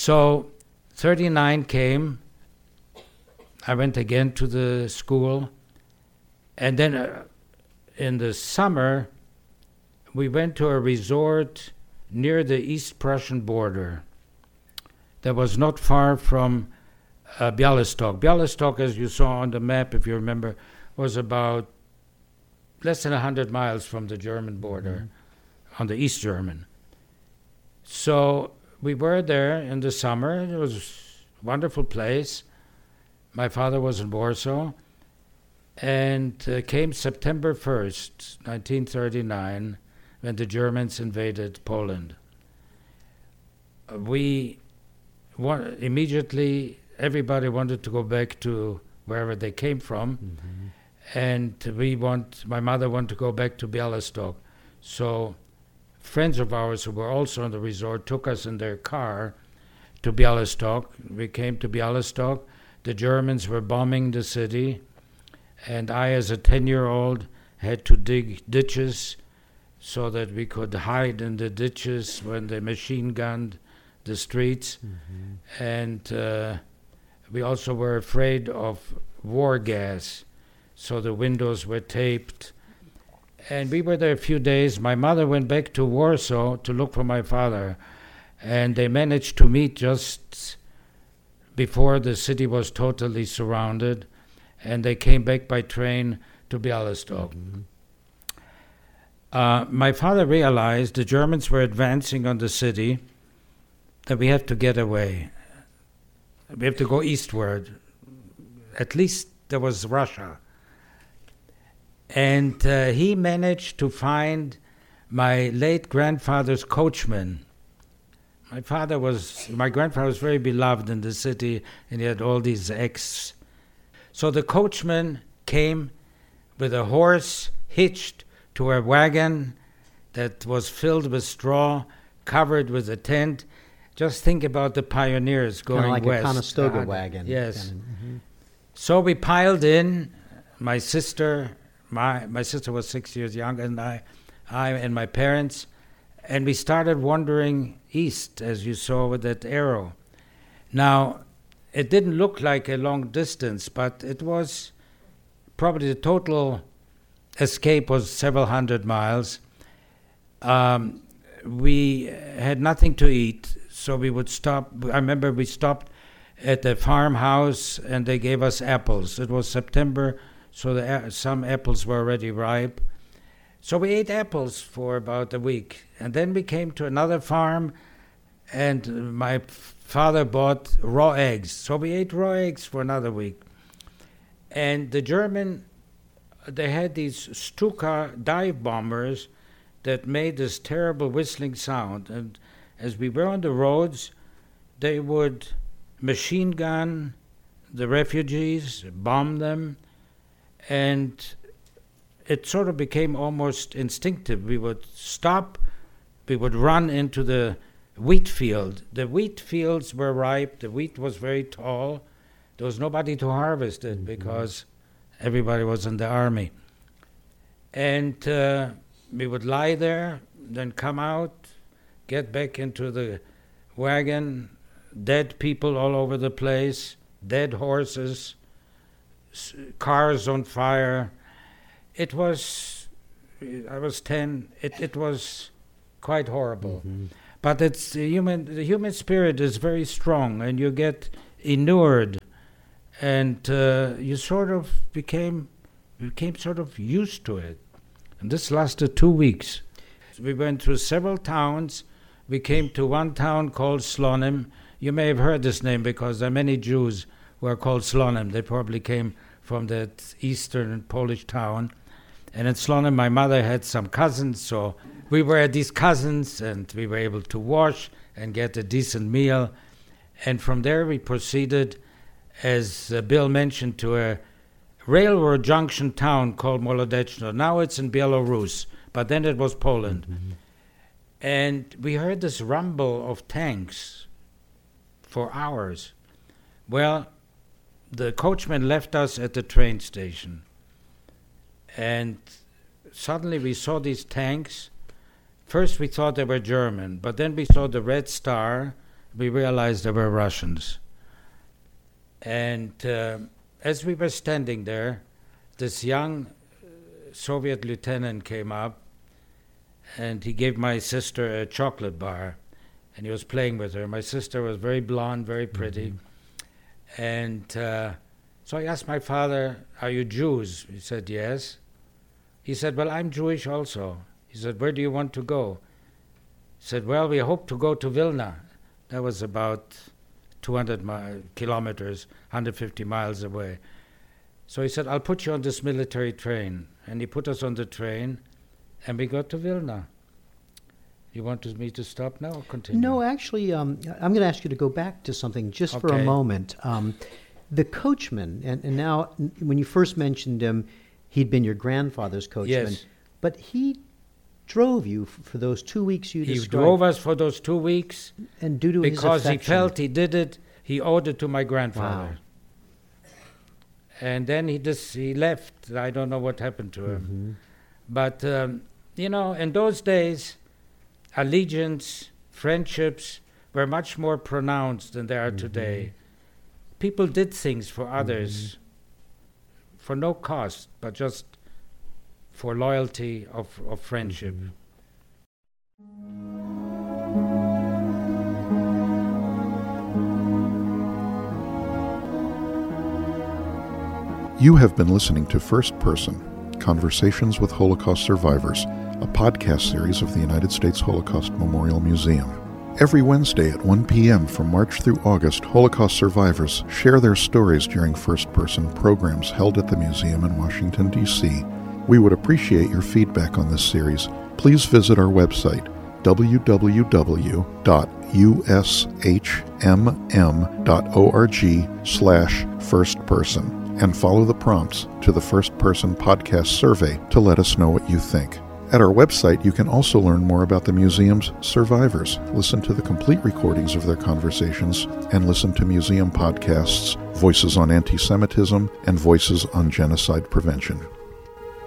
So 39 came. I went again to the school. And then in the summer, we went to a resort near the East Prussian border that was not far from Bialystok. Bialystok, as you saw on the map, if you remember, was about less than 100 miles from the German border, on the East German. So we were there in the summer. It was a wonderful place. My father was in Warsaw. And came September 1st, 1939, when the Germans invaded Poland. Immediately, everybody wanted to go back to wherever they came from, and my mother wanted to go back to Bialystok. So friends of ours who were also on the resort took us in their car to Bialystok. We came to Bialystok. The Germans were bombing the city. And I, as a 10-year-old, had to dig ditches so that we could hide in the ditches when they machine gunned the streets. And we also were afraid of war gas, so the windows were taped. And we were there a few days. My mother went back to Warsaw to look for my father, and they managed to meet just before the city was totally surrounded. And they came back by train to Bialystok. My father realized the Germans were advancing on the city, that we have to get away. We have to go eastward. At least there was Russia. And he managed to find my late grandfather's coachman. My grandfather was very beloved in the city, and he had all these So the coachman came with a horse hitched to a wagon that was filled with straw, covered with a tent. Just think about the pioneers going like west. Kind of like a Conestoga wagon. Yes. So we piled in. My sister was 6 years younger than I and my parents, and we started wandering east, as you saw with that arrow. Now, it didn't look like a long distance, but it was probably the total escape was several hundred miles. We had nothing to eat, so we would stop. I remember we stopped at a farmhouse, and they gave us apples. It was September, so some apples were already ripe. So we ate apples for about a week, and then we came to another farm, and my father bought raw eggs. So we ate raw eggs for another week. And the German, they had these Stuka dive bombers that made this terrible whistling sound. And as we were on the roads, they would machine gun the refugees, bomb them, and it sort of became almost instinctive. We would stop, we would run into the wheat field. The wheat fields were ripe, the wheat was very tall. There was nobody to harvest it because everybody was in the army. And we would lie there, then come out, get back into the wagon, dead people all over the place, dead horses, cars on fire. I was 10, it was quite horrible. But the human spirit is very strong, and you get inured, and you sort of became sort of used to it. And this lasted 2 weeks. We went through several towns. We came to one town called Slonim. You may have heard this name because there are many Jews who are called Slonim. They probably came from that eastern Polish town. And in Slonim, my mother had some cousins, so we were at these cousins, and we were able to wash and get a decent meal. And from there we proceeded, as Bill mentioned, to a railroad junction town called Molodechno. Now it's in Belarus, but then it was Poland. And we heard this rumble of tanks for hours. Well, the coachman left us at the train station. And suddenly we saw these tanks. First we thought they were German, but then we saw the Red Star, we realized there were Russians. And as we were standing there, this young Soviet lieutenant came up, and he gave my sister a chocolate bar, and he was playing with her. My sister was very blonde, very pretty. And so I asked my father, "Are you Jews?" He said, "Yes." He said, "Well, I'm Jewish also." He said, "Where do you want to go?" He said, "Well, we hope to go to Vilna." That was about 200 kilometers, 150 miles away. So he said, "I'll put you on this military train." And he put us on the train, and we got to Vilna. You want me to stop now or continue? No, actually, I'm going to ask you to go back to something just for a moment. The coachman, and now when you first mentioned him, he'd been your grandfather's coachman. Yes. But he drove you for those 2 weeks you described. He drove us for those 2 weeks. And due to his because affection. he felt he did it, he owed it to my grandfather. Wow. And then he left. I don't know what happened to him. But, in those days, allegiance, friendships were much more pronounced than they are today. People did things for others for no cost, but just for loyalty of friendship. You have been listening to First Person, Conversations with Holocaust Survivors, a podcast series of the United States Holocaust Memorial Museum. Every Wednesday at 1 p.m. from March through August, Holocaust survivors share their stories during first-person programs held at the museum in Washington, D.C. We would appreciate your feedback on this series. Please visit our website, www.ushmm.org/firstperson, and follow the prompts to the First Person Podcast survey to let us know what you think. At our website, you can also learn more about the museum's survivors, listen to the complete recordings of their conversations, and listen to museum podcasts, Voices on Anti-Semitism and Voices on Genocide Prevention.